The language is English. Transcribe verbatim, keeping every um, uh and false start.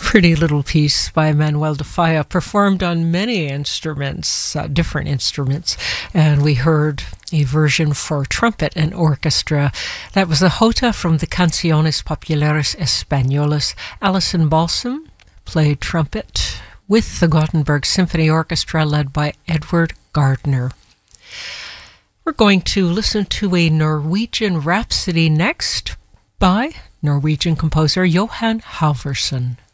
Pretty little piece by Manuel de Falla, performed on many instruments, uh, different instruments, and we heard a version for trumpet and orchestra. That was the Jota from the Canciones Populares Españolas. Alison Balsam played trumpet with the Gothenburg Symphony Orchestra led by Edward Gardner. We're going to listen to a Norwegian Rhapsody next by Norwegian composer Johan Halvorsen.